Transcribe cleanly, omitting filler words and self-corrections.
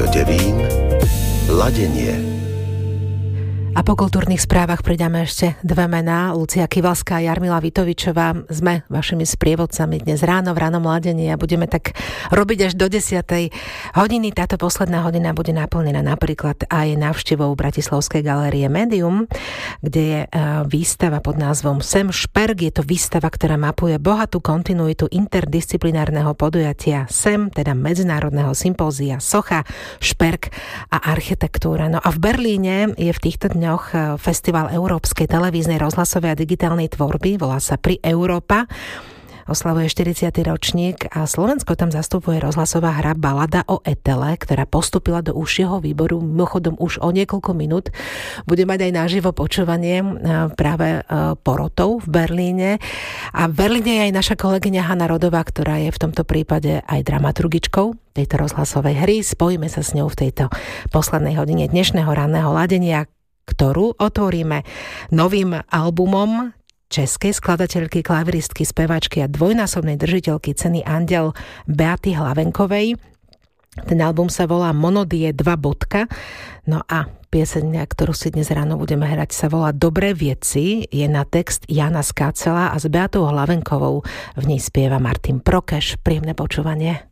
Devín, ladenie. A po kultúrnych správach pridáme ešte dve mená. Lucia Kivalská a Jarmila Vitovičová. Sme vašimi sprievodcami dnes ráno v Ranom ladení a budeme tak robiť až do 10. hodiny. Táto posledná hodina bude naplnená napríklad aj návštevou Bratislavskej galérie Medium, kde je výstava pod názvom Sem Šperk. Je to výstava, ktorá mapuje bohatú kontinuitu interdisciplinárneho podujatia Sem, teda medzinárodného sympózia Socha, Šperk a architektúra. No a v Berlíne je v týchto dňoch Festival európskej televíznej, rozhlasovej a digitálnej tvorby, volá sa Pri Európa. Oslavuje 40. ročník a Slovensko tam zastupuje rozhlasová hra Balada o Etele, ktorá postúpila do užšieho výboru, mimochodom už o niekoľko minút. Bude mať aj naživo počúvanie práve porotov v Berlíne. A v Berlíne je aj naša kolegyňa Hanna Rodová, ktorá je v tomto prípade aj dramaturgičkou tejto rozhlasovej hry. Spojíme sa s ňou v tejto poslednej hodine dnešného ranného ladenia, ktorú otvoríme novým albumom českej skladateľky, klaviristky, speváčky a dvojnásobnej držiteľky ceny Anděl Beaty Hlavenkovej. Ten album sa volá Monodie 2. No a pieseň, ktorú si dnes ráno budeme hrať, sa volá Dobré vieci. Je na text Jana Skácela a s Beatou Hlavenkovou v nej spieva Martin Prokeš. Príjemné počúvanie.